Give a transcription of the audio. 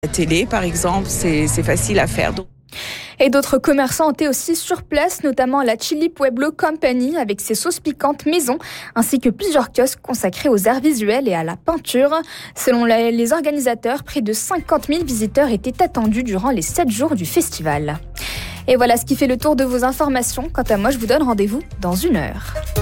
La télé, par exemple, c'est facile à faire. Et d'autres commerçants étaient aussi sur place, notamment la Chili Pueblo Company avec ses sauces piquantes maison, ainsi que plusieurs kiosques consacrés aux arts visuels et à la peinture. Selon les organisateurs, près de 50 000 visiteurs étaient attendus durant les 7 jours du festival. Et voilà ce qui fait le tour de vos informations. Quant à moi, je vous donne rendez-vous dans 1 heure.